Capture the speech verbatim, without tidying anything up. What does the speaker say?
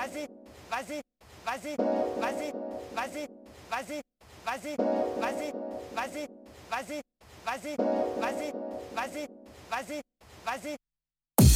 vas-y, vas-y, vas-y, vas-y, vas-y, vas-y, vas-y, vas-y, vas-y, vas-y, vas-y, vas-y, vas-y, vas-y, vas-y.